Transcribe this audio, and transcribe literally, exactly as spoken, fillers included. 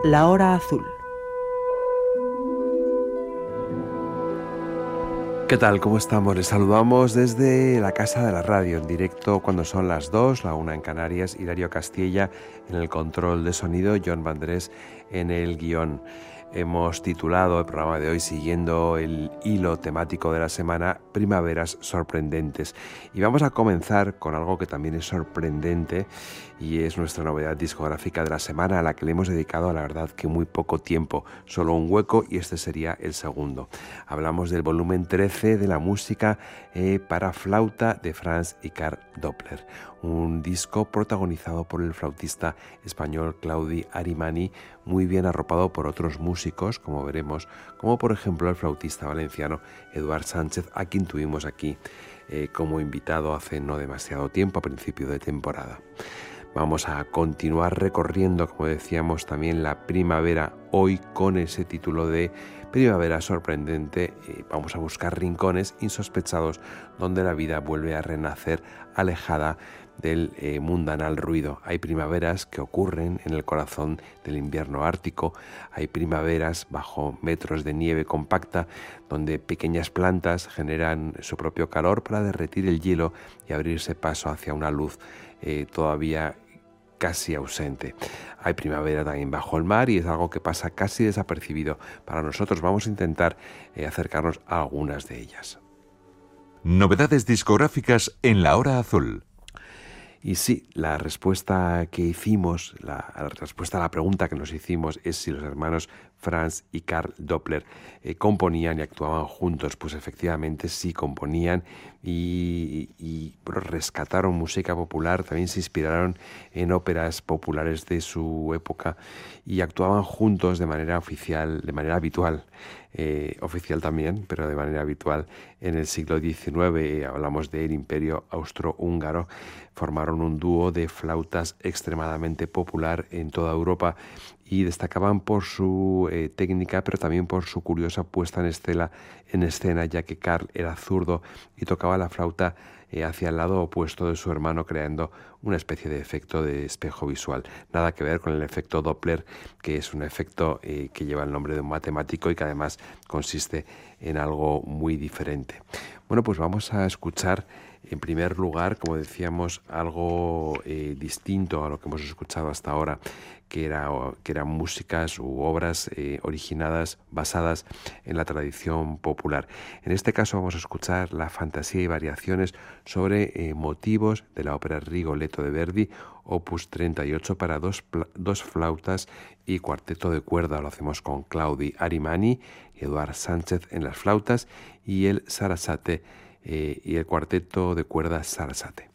La Hora Azul. ¿Qué tal? ¿Cómo estamos? Les saludamos desde la Casa de la Radio, en directo cuando son las dos, la una en Canarias, Hilario Castilla en el control de sonido, John Vandrés en el guión. Hemos titulado el programa de hoy, siguiendo el hilo temático de la semana, Primaveras sorprendentes. Y vamos a comenzar con algo que también es sorprendente y es nuestra novedad discográfica de la semana, a la que le hemos dedicado, la verdad, que muy poco tiempo, solo un hueco, y este sería el segundo. Hablamos del volumen trece de la música eh, para flauta de Franz y Carl Doppler, un disco protagonizado por el flautista español Claudi Arimany, muy bien arropado por otros músicos, como veremos, como por ejemplo el flautista valenciano Eduard Sánchez, a quien tuvimos aquí eh, como invitado hace no demasiado tiempo, a principio de temporada. Vamos a continuar recorriendo, como decíamos, también la primavera hoy con ese título de Primavera sorprendente. Eh, vamos a buscar rincones insospechados donde la vida vuelve a renacer alejada del eh, mundanal ruido. Hay primaveras que ocurren en el corazón del invierno ártico, hay primaveras bajo metros de nieve compacta, donde pequeñas plantas generan su propio calor para derretir el hielo y abrirse paso hacia una luz eh, todavía casi ausente. Hay primavera también bajo el mar y es algo que pasa casi desapercibido para nosotros. Vamos a intentar eh, acercarnos a algunas de ellas. Novedades discográficas en La Hora Azul. Y sí, la respuesta que hicimos, la, la respuesta a la pregunta que nos hicimos es si los hermanos Franz y Carl Doppler eh, componían y actuaban juntos. Pues efectivamente sí componían y, y rescataron música popular, también se inspiraron en óperas populares de su época y actuaban juntos de manera oficial, de manera habitual, eh, oficial también, pero de manera habitual en el siglo diecinueve. Hablamos del Imperio Austrohúngaro. Formaron un dúo de flautas extremadamente popular en toda Europa y destacaban por su eh, técnica, pero también por su curiosa puesta en escena, en escena, ya que Carl era zurdo y tocaba la flauta eh, hacia el lado opuesto de su hermano, creando una especie de efecto de espejo visual. Nada que ver con el efecto Doppler, que es un efecto eh, que lleva el nombre de un matemático y que además consiste en algo muy diferente. Bueno, pues vamos a escuchar en primer lugar, como decíamos, algo eh, distinto a lo que hemos escuchado hasta ahora, que, era, que eran músicas u obras eh, originadas, basadas en la tradición popular. En este caso vamos a escuchar la fantasía y variaciones sobre eh, motivos de la ópera Rigoletto de Verdi, opus treinta y ocho para dos, dos flautas y cuarteto de cuerda. Lo hacemos con Claudi Arimany y Eduard Sánchez en las flautas y el Sarasate, Eh, y el cuarteto de cuerdas Sarasate.